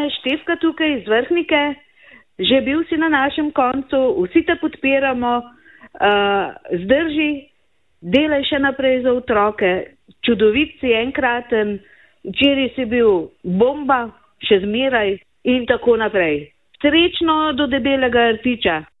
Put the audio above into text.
Štefka tukaj iz Vrhnike, že bil si na našem koncu, vsi te podpiramo, zdrži, delaj še naprej za otroke, čudovit si enkraten, včeraj si bil bomba, še zmeraj in tako naprej. Srečno do debelega rtiča.